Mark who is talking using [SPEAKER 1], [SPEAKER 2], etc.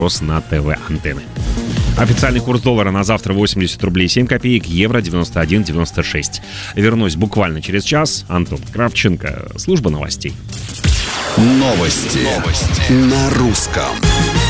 [SPEAKER 1] на ТВ-антенны. Официальный курс доллара на завтра 80 рублей 7 копеек, евро 91,96. Вернусь буквально через час. Антон Кравченко, служба новостей.
[SPEAKER 2] Новости на русском.